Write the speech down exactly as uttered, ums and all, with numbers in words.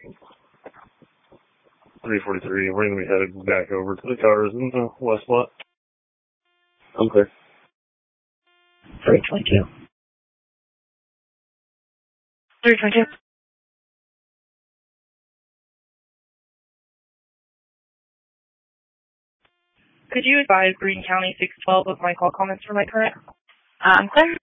three forty-three. We're going to be headed back over to the cars in the west lot. I'm clear. three twenty-two. three twenty-two. Could you advise Greene County six twelve of my call comments for my current? I'm clear.